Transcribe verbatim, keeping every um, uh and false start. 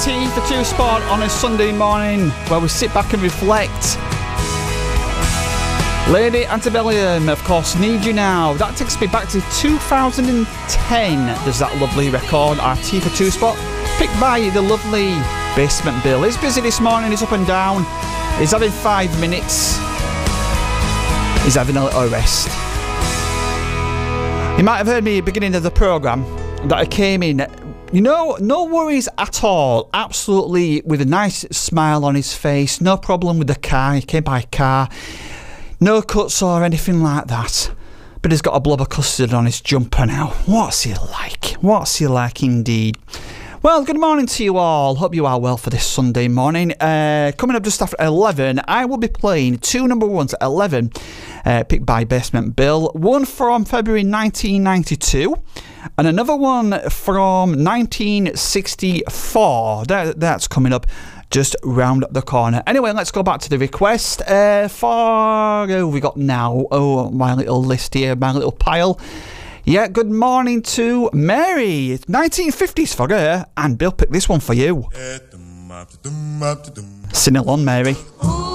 T for two spot on a Sunday morning where we sit back and reflect. Lady Antebellum, of course, Need You Now. That takes me back to two thousand ten. There's that lovely record, our T for two spot, picked by the lovely Basement Bill. He's busy this morning, he's up and down. He's having five minutes. He's having a little rest. You might have heard me at the beginning of the programme that I came in, you know, no worries at all. Absolutely with a nice smile on his face. No problem with the car. He came by car. No cuts or anything like that. But he's got a blob of custard on his jumper now. What's he like? What's he like indeed? Well, good morning to you all. Hope you are well for this Sunday morning. Uh, coming up just after eleven, I will be playing two number ones at eleven, uh, picked by Basement Bill. One from February nineteen ninety-two, and another one from nineteen sixty-four. That, that's coming up just round the corner. Anyway, let's go back to the request. Uh, for who we got now? Oh, my little list here, my little pile. Yeah, good morning to Mary. It's nineteen fifties for her, and Bill picked this one for you. Sing along, Mary.